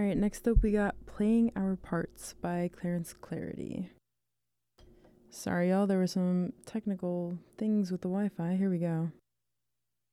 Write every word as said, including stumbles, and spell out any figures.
Alright, next up we got Playing Our Parts by Clarence Clarity. Sorry, y'all, there were some technical things with the Wi-Fi. Here we go.